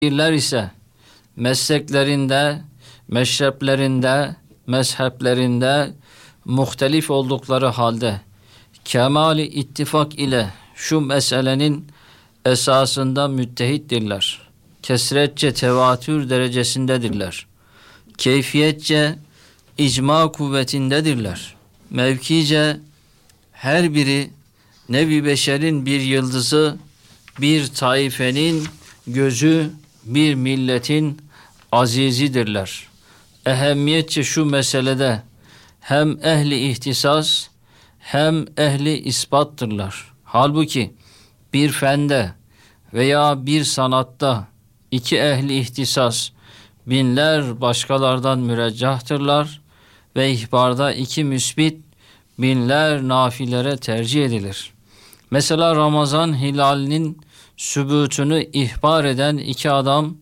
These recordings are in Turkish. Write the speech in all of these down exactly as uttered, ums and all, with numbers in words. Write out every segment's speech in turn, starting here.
Birler ise mesleklerinde, meşreplerinde, mezheplerinde muhtelif oldukları halde kemali ittifak ile şu meselenin esasında müttehittirler. Kesretçe tevatür derecesindedirler. Keyfiyetçe icma kuvvetindedirler. Mevkice her biri nevi beşerin bir yıldızı, bir taifenin gözü, bir milletin azizidirler. Ehemmiyetçe şu meselede hem ehli ihtisas hem ehli ispattırlar. Halbuki bir fende veya bir sanatta iki ehli ihtisas binler başkalardan müreccahtırlar ve ihbarda iki müsbit binler nafilere tercih edilir. Mesela Ramazan hilalinin sübutunu ihbar eden iki adam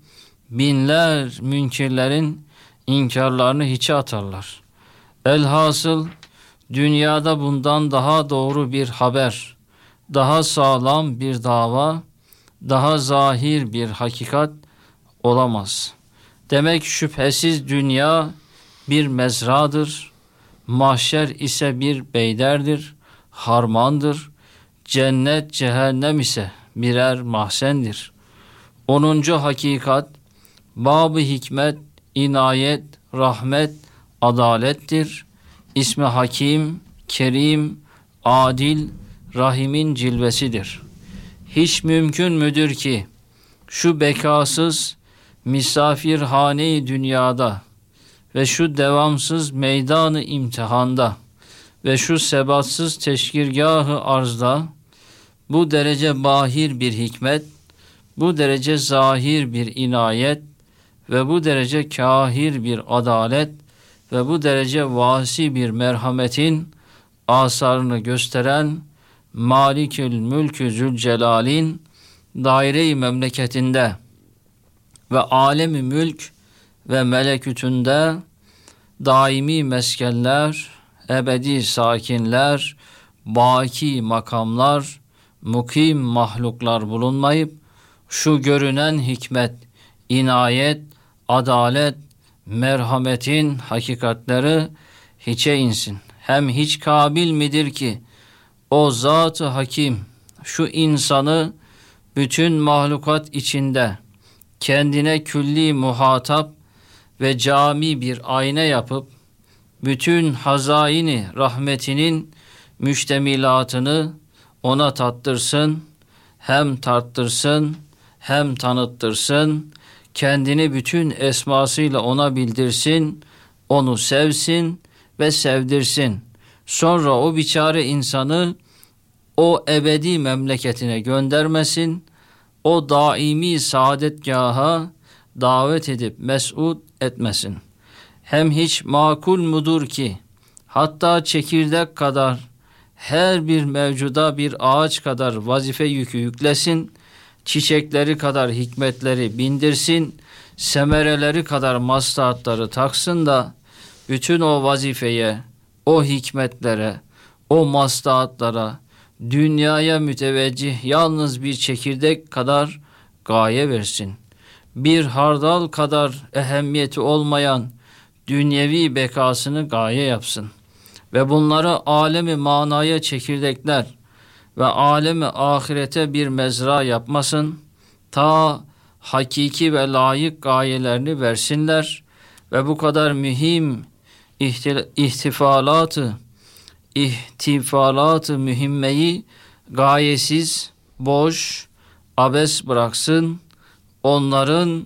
binler münkirlerin inkarlarını hiçe atarlar. Elhasıl dünyada bundan daha doğru bir haber, daha sağlam bir dava, daha zahir bir hakikat olamaz. Demek şüphesiz dünya bir mezradır, mahşer ise bir beyderdir, harmandır, cennet cehennem ise birer mahzendir. Onuncu hakikat, bab-ı hikmet, inayet, rahmet, adalettir. İsmi Hakim, Kerim, Adil, Rahim'in cilvesidir. Hiç mümkün müdür ki şu bekasız misafirhane-i dünyada ve şu devamsız meydanı imtihanda ve şu sebatsız teşkirgâh-ı arzda bu derece bahir bir hikmet, bu derece zahir bir inayet ve bu derece kahir bir adalet ve bu derece vasi bir merhametin asarını gösteren Malikül Mülkü Zülcelal'in daire-i memleketinde ve alemi mülk ve melekütünde daimi meskenler, ebedi sakinler, baki makamlar, mukim mahluklar bulunmayıp şu görünen hikmet, inayet, adalet, merhametin hakikatleri hiçe insin. Hem hiç kabil midir ki o zat-ı hakim şu insanı bütün mahlukat içinde kendine külli muhatap ve cami bir ayna yapıp bütün hazaini rahmetinin müştemilatını ona tattırsın, hem tarttırsın, hem tanıttırsın, kendini bütün esmasıyla ona bildirsin, onu sevsin ve sevdirsin. Sonra o biçare insanı o ebedi memleketine göndermesin, o daimi saadetgaha davet edip mes'ud etmesin. Hem hiç makul mudur ki hatta çekirdek kadar her bir mevcuda bir ağaç kadar vazife yükü yüklesin, çiçekleri kadar hikmetleri bindirsin, semereleri kadar maslahatları taksın da bütün o vazifeye, o hikmetlere, o maslahatlara, dünyaya müteveccih yalnız bir çekirdek kadar gaye versin. Bir hardal kadar ehemmiyeti olmayan dünyevi bekasını gaye yapsın. Ve bunları alemi manaya çekirdekler ve alemi ahirete bir mezra yapmasın. Ta hakiki ve layık gayelerini versinler ve bu kadar mühim ihtifalatı, ihtifalatı mühimmeyi gayesiz, boş, abes bıraksın. Onların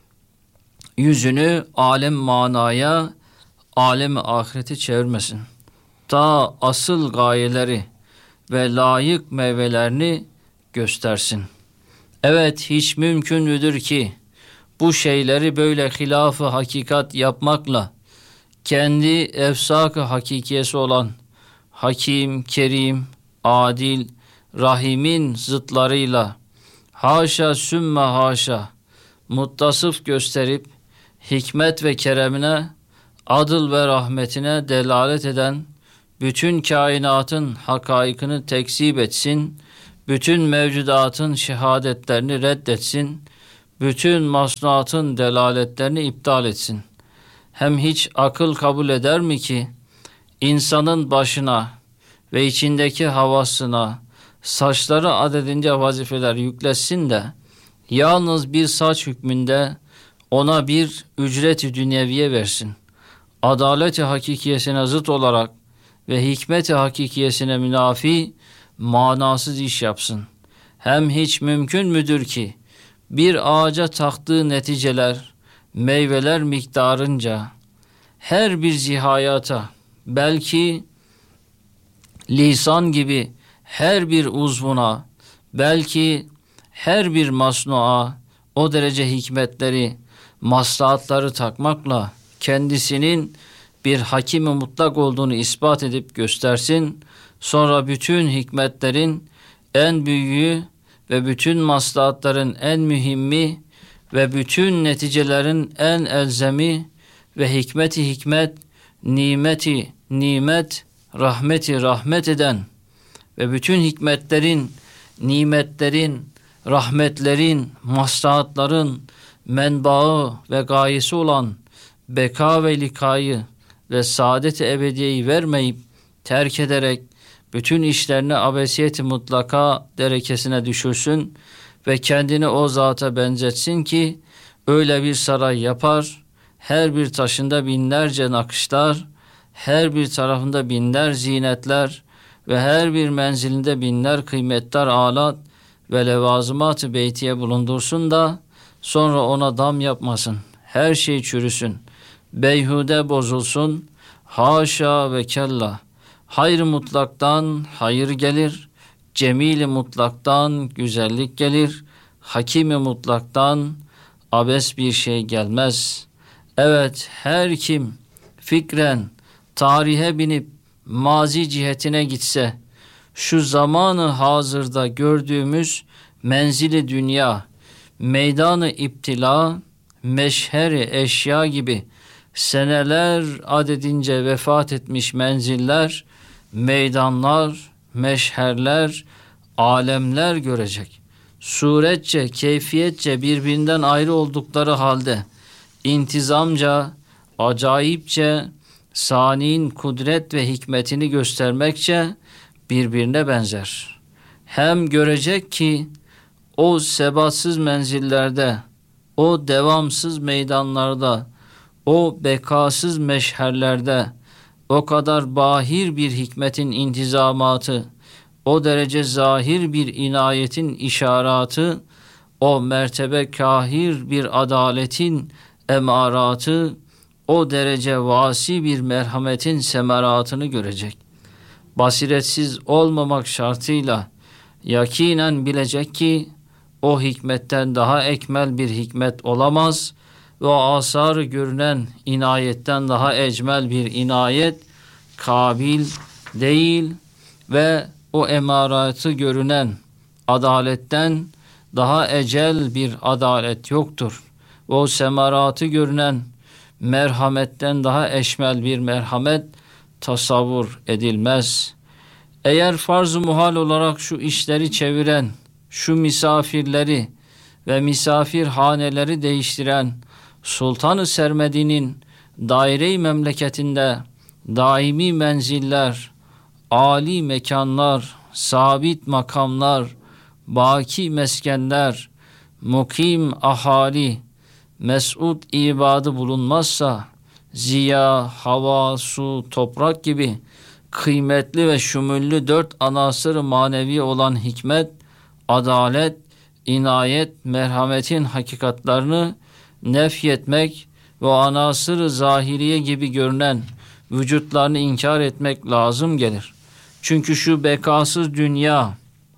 yüzünü alem manaya, alem ahirete çevirmesin. Ta asıl gayeleri ve layık meyvelerini göstersin. Evet, hiç mümkün müdür ki bu şeyleri böyle hilaf-ı hakikat yapmakla kendi efsak-ı hakikiyesi olan Hakim, Kerim, Adil, Rahim'in zıtlarıyla haşa sümme haşa muttasıf gösterip hikmet ve keremine, adıl ve rahmetine delalet eden bütün kainatın hakaikını tekzip etsin, bütün mevcudatın şehadetlerini reddetsin, bütün masnuatın delaletlerini iptal etsin. Hem hiç akıl kabul eder mi ki insanın başına ve içindeki havasına saçları adedince vazifeler yüklesin de yalnız bir saç hükmünde ona bir ücret-i dünyeviye versin. Adalet-i hakikiyesine zıt olarak ve hikmet-i hakikiyesine münafi manasız iş yapsın. Hem hiç mümkün müdür ki bir ağaca taktığı neticeler, meyveler miktarınca her bir zihayata, belki lisan gibi her bir uzvuna, belki her bir masnua o derece hikmetleri, maslahatları takmakla kendisinin bir hakimi mutlak olduğunu ispat edip göstersin. Sonra bütün hikmetlerin en büyüğü ve bütün maslahatların en mühimmi ve bütün neticelerin en elzemi ve hikmeti hikmet, nimeti nimet, rahmeti rahmet eden ve bütün hikmetlerin, nimetlerin, rahmetlerin, maslahatların menbaı ve gayesi olan beka ve likayı ve saadet-i ebediyeyi vermeyip terk ederek bütün işlerini abesiyet-i mutlaka derekesine düşürsün ve kendini o zata benzetsin ki öyle bir saray yapar, her bir taşında binlerce nakışlar, her bir tarafında binler zinetler ve her bir menzilinde binler kıymetler alat ve levazımat-ı beytiye bulundursun da sonra ona dam yapmasın, her şey çürüsün, beyhude bozulsun, haşa ve kella. Hayır mutlaktan hayır gelir, cemil-i mutlaktan güzellik gelir, hakim-i mutlaktan abes bir şey gelmez. Evet, her kim fikren tarihe binip mazi cihetine gitse, şu zamanı hazırda gördüğümüz menzili dünya, meydanı iptila, meşheri eşya gibi seneler adedince vefat etmiş menziller, meydanlar, meşherler, alemler görecek. Suretçe, keyfiyetçe birbirinden ayrı oldukları halde intizamca, acayipçe, sani'nin kudret ve hikmetini göstermekçe birbirine benzer. Hem görecek ki o sebatsız menzillerde, o devamsız meydanlarda, o bekasız meşherlerde o kadar bahir bir hikmetin intizamatı, o derece zahir bir inayetin işaratı, o mertebe kahir bir adaletin emaratı, o derece vasi bir merhametin semeratını görecek. Basiretsiz olmamak şartıyla yakinen bilecek ki o hikmetten daha ekmel bir hikmet olamaz ve o asarı görünen inayetten daha ecmel bir inayet kabil değil ve o emaratı görünen adaletten daha ecel bir adalet yoktur. O semaratı görünen merhametten daha eşmel bir merhamet tasavvur edilmez. Eğer farz-ı muhal olarak şu işleri çeviren, şu misafirleri ve misafirhaneleri değiştiren Sultan-ı Sermedi'nin daire-i memleketinde daimi menziller, âli mekanlar, sabit makamlar, baki meskenler, mukim ahali, mes'ud ibadı bulunmazsa, ziya, hava, su, toprak gibi kıymetli ve şümüllü dört anasır manevi olan hikmet, adalet, inayet, merhametin hakikatlarını nefyetmek ve anasır-ı zahiriye gibi görünen vücutlarını inkar etmek lazım gelir. Çünkü şu bekasız dünya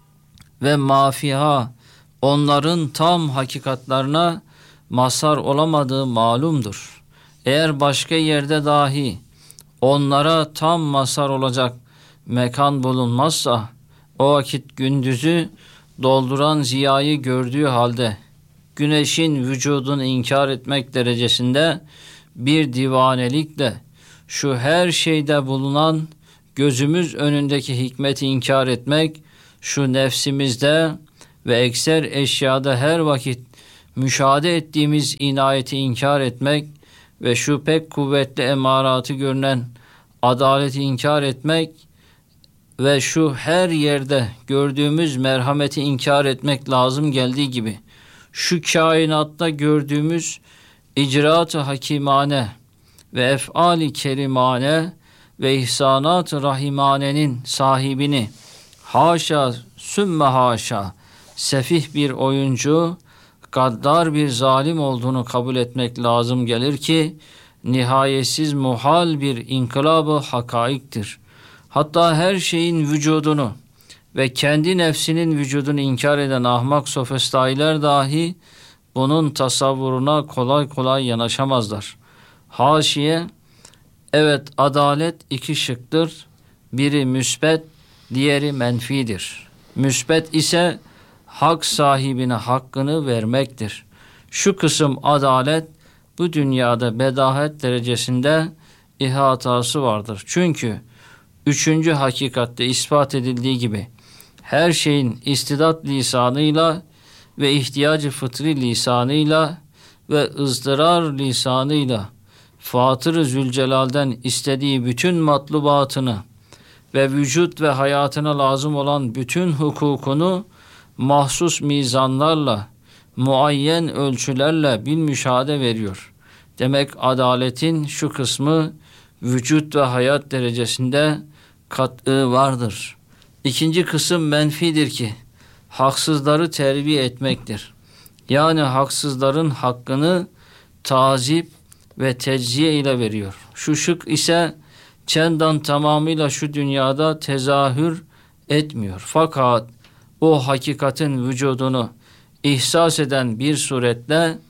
ve mafiha onların tam hakikatlarına mazhar olamadığı malumdur. Eğer başka yerde dahi onlara tam mazhar olacak mekan bulunmazsa o vakit gündüzü dolduran ziyayı gördüğü halde güneşin vücudunu inkar etmek derecesinde bir divanelikle şu her şeyde bulunan gözümüz önündeki hikmeti inkar etmek, şu nefsimizde ve ekser eşyada her vakit müşahede ettiğimiz inayeti inkar etmek ve şu pek kuvvetli emaratı görünen adaleti inkar etmek ve şu her yerde gördüğümüz merhameti inkar etmek lazım geldiği gibi, şu kainatta gördüğümüz icraat-ı hakimane ve ef'al-i kerimane ve ihsanat-ı rahimanenin sahibini haşa sümme haşa sefih bir oyuncu, gaddar bir zalim olduğunu kabul etmek lazım gelir ki nihayetsiz muhal bir inkılab-ı hakaiktir. Hatta her şeyin vücudunu ve kendi nefsinin vücudunu inkar eden ahmak sofistailer dahi bunun tasavvuruna kolay kolay yanaşamazlar. Haşiye, evet adalet iki şıktır. Biri müsbet, diğeri menfidir. Müsbet ise hak sahibine hakkını vermektir. Şu kısım adalet bu dünyada bedahet derecesinde ihatası vardır. Çünkü üçüncü hakikatte ispat edildiği gibi her şeyin istidat lisanıyla ve ihtiyacı fıtri lisanıyla ve ızdırar lisanıyla Fatır-ı Zülcelal'den istediği bütün matlubatını ve vücut ve hayatına lazım olan bütün hukukunu mahsus mizanlarla, muayyen ölçülerle bil müşahede veriyor. Demek adaletin şu kısmı vücut ve hayat derecesinde kat'ı vardır. İkinci kısım menfidir ki haksızları terbiye etmektir. Yani haksızların hakkını tazip ve tecziye ile veriyor. Şu şık ise çendan tamamıyla şu dünyada tezahür etmiyor. Fakat o hakikatin vücudunu ihsas eden bir suretle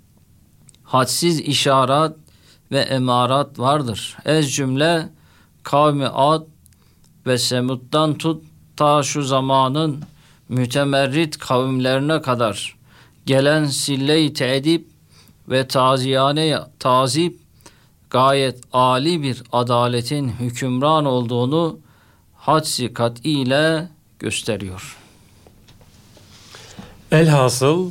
hadsiz işaret ve emarat vardır. Ez cümle kavmi Ad ve Semud'dan tut ta şu zamanın mütemerrit kavimlerine kadar gelen sille-i teedip ve taziyane tazip gayet âli bir adaletin hükümran olduğunu hadsi kat'i ile gösteriyor. Elhasıl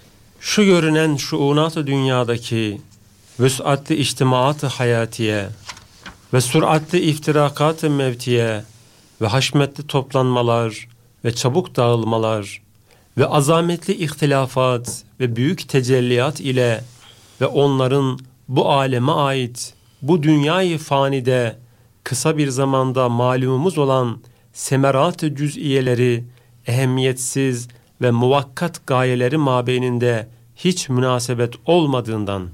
şu görünen şuunat-ı dünyadaki vüs'atli içtimaat-ı hayatiye ve süratli iftirakat-ı mevtiye ve haşmetli toplanmalar ve çabuk dağılmalar ve azametli ihtilafat ve büyük tecelliyat ile ve onların bu aleme ait bu dünyayı fanide kısa bir zamanda malumumuz olan semerat-ı cüz'iyeleri ehemmiyetsiz ve muvakkat gayeleri mabeyninde hiç münasebet olmadığından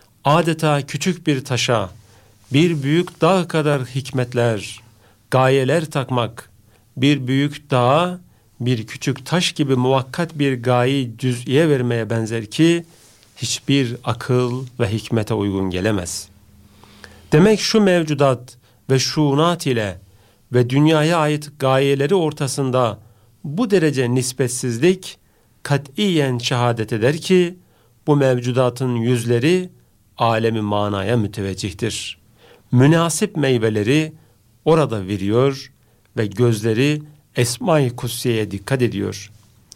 adeta küçük bir taşa bir büyük dağ kadar hikmetler, gayeler takmak, bir büyük dağa bir küçük taş gibi muvakkat bir gaye cüz'iye vermeye benzer ki hiçbir akıl ve hikmete uygun gelemez. Demek şu mevcudat ve şuunat ile ve dünyaya ait gayeleri ortasında bu derece nispetsizlik katiyen şehadet eder ki bu mevcudatın yüzleri alemi manaya müteveccihtir. Münasip meyveleri orada veriyor ve gözleri Esma-i Kutsiye'ye dikkat ediyor.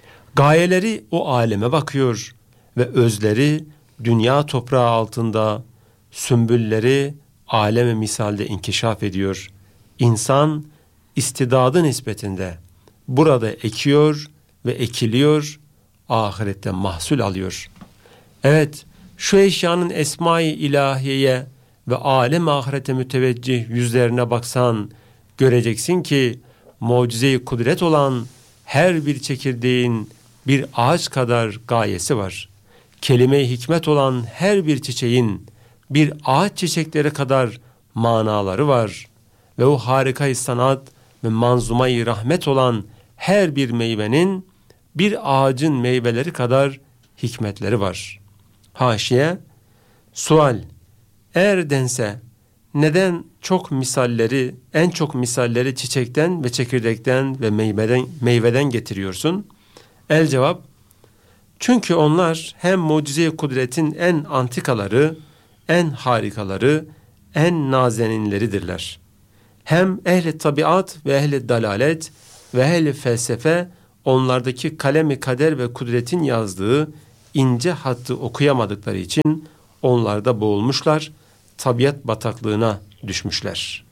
Gayeleri o aleme bakıyor ve özleri dünya toprağı altında, sümbülleri aleme misalde inkişaf ediyor. İnsan istidadı nispetinde burada ekiyor ve ekiliyor, ahirette mahsul alıyor. Evet, şu eşyanın esma-i ilahiyeye ve alem ahirete müteveccih yüzlerine baksan, göreceksin ki mucize-i kudret olan her bir çekirdeğin bir ağaç kadar gayesi var. Kelime-i hikmet olan her bir çiçeğin bir ağaç çiçekleri kadar manaları var. Ve o harika-i sanat ve manzuma-i rahmet olan her bir meyvenin bir ağacın meyveleri kadar hikmetleri var. Haşiye, sual, eğer dense neden çok misalleri, en çok misalleri çiçekten ve çekirdekten ve meyveden, meyveden getiriyorsun? El cevap, çünkü onlar hem mucize-i kudretin en antikaları, en harikaları, en nazeninleridirler. Hem ehli tabiat ve ehli dalalet ve ehli felsefe onlardaki kalemi kader ve kudretin yazdığı ince hattı okuyamadıkları için onlar da boğulmuşlar, tabiat bataklığına düşmüşler.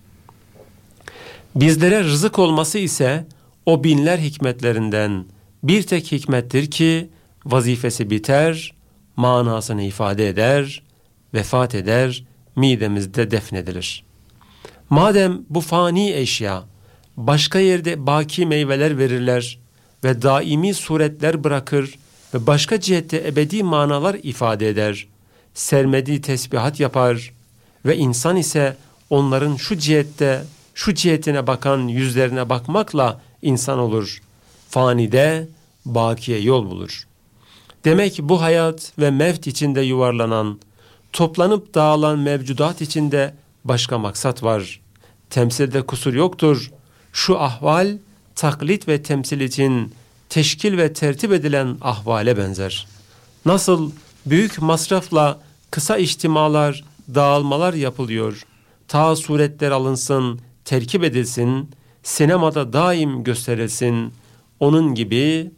Bizlere rızık olması ise o binler hikmetlerinden bir tek hikmettir ki vazifesi biter, manasını ifade eder, vefat eder, midemizde defnedilir. Madem bu fani eşya başka yerde baki meyveler verirler ve daimi suretler bırakır ve başka cihette ebedi manalar ifade eder, sermedi tesbihat yapar ve insan ise onların şu cihette, şu cihetine bakan yüzlerine bakmakla insan olur. Fanide bakiye yol bulur. Demek bu hayat ve mevt içinde yuvarlanan, toplanıp dağılan mevcudat içinde başka maksat var. Temsilde kusur yoktur. Şu ahval taklit ve temsil için teşkil ve tertip edilen ahvale benzer. Nasıl büyük masrafla kısa içtimalar, dağılmalar yapılıyor, ta suretler alınsın, terkip edilsin, sinemada daim gösterilsin, onun gibi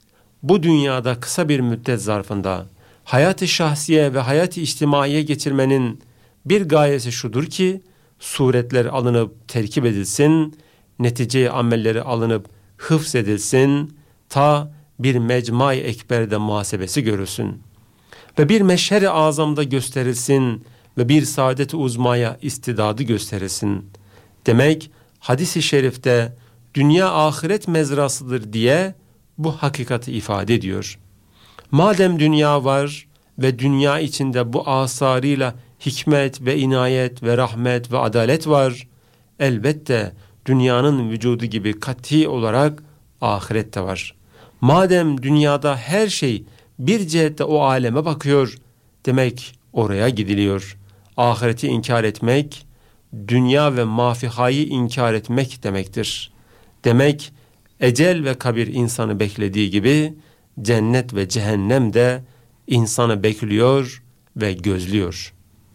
bu dünyada kısa bir müddet zarfında hayat-ı şahsiye ve hayat-ı içtimaiye geçirmenin bir gayesi şudur ki, suretler alınıp terkip edilsin, netice amelleri alınıp hıfz edilsin, ta bir mecmai ekberde muhasebesi görülsün ve bir meşher-i azamda gösterilsin ve bir saadet-i uzmaya istidadı gösterilsin. Demek hadis-i şerifte dünya ahiret mezrasıdır diye bu hakikati ifade ediyor. Madem dünya var ve dünya içinde bu asarıyla hikmet ve inayet ve rahmet ve adalet var, elbette dünyanın vücudu gibi kat'i olarak ahirette var. Madem dünyada her şey bir cihette o aleme bakıyor, demek oraya gidiliyor. Ahireti inkar etmek, dünya ve mafihayı inkar etmek demektir. Demek ecel ve kabir insanı beklediği gibi cennet ve cehennem de insanı bekliyor ve gözlüyor.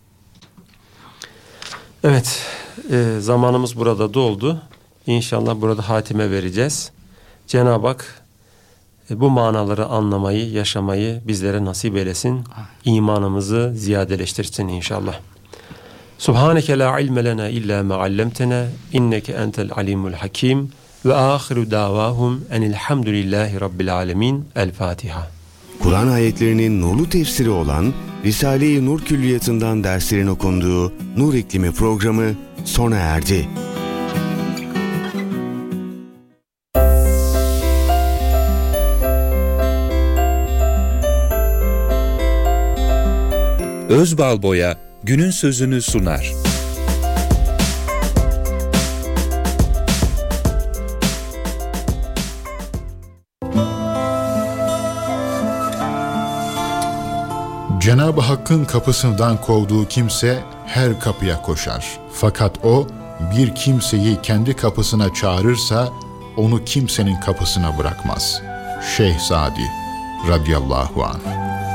Evet, e, zamanımız burada doldu. İnşallah burada hatime vereceğiz. Cenab-ı Hak e, bu manaları anlamayı, yaşamayı bizlere nasip eylesin. İmanımızı ziyadeleştirsin inşallah. Subhaneke la ilme lena illa ma allamtena inneke entel alimul hakim ve ahiru davahum enilhamdülillahi rabbil alemin. El Fatiha. Kur'an ayetlerinin nurlu tefsiri olan Risale-i Nur Külliyatı'ndan derslerin okunduğu Nur İklimi programı sona erdi. Özbalboya günün sözünü sunar. Cenab-ı Hakk'ın kapısından kovduğu kimse her kapıya koşar. Fakat o bir kimseyi kendi kapısına çağırırsa onu kimsenin kapısına bırakmaz. Şeyh Sadi radıyallahu anh.